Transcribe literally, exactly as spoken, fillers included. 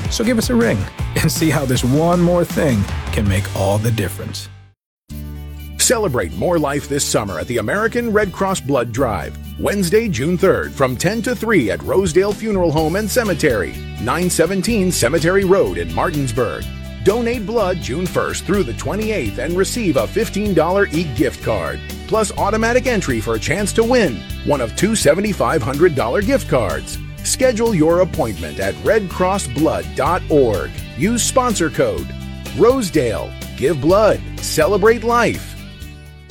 So give us a ring and see how this one more thing can make all the difference. Celebrate more life this summer at the American Red Cross Blood Drive. Wednesday, June third, from ten to three at Rosedale Funeral Home and Cemetery, nine seventeen Cemetery Road in Martinsburg. Donate blood June first through the twenty-eighth and receive a fifteen dollars e-gift card, plus automatic entry for a chance to win one of two seven thousand five hundred dollars gift cards. Schedule your appointment at red cross blood dot org. Use sponsor code Rosedale. Give blood. Celebrate life.